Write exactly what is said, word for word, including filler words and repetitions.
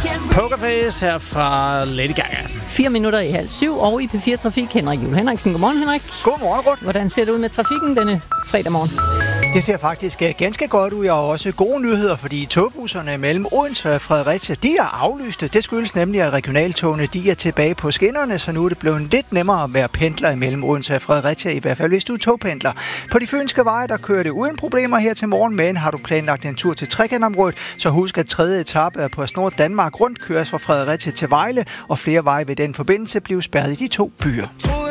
Pokerface her fra Lady Gaga. Fire minutter i halv syv, og i P fire Trafik, Henrik Juhl Henriksen. Godmorgen, Henrik. Godmorgen, Ruth. Hvordan ser det ud med trafikken denne fredag morgen? Det ser faktisk ganske godt ud. Jeg har også gode nyheder, fordi togbusserne mellem Odense og Fredericia, de er aflyste. Det skyldes nemlig, at regionaltogene de er tilbage på skinnerne, så nu er det blevet lidt nemmere at være pendler imellem Odense og Fredericia, i hvert fald hvis du er togpendler. På de fynske veje, der kører det uden problemer her til morgen, men har du planlagt en tur til Trekantområdet, så husk, at tredje etape på Snor Danmark rundt køres fra Fredericia til Vejle, og flere veje ved den forbindelse bliver spærret i de to byer.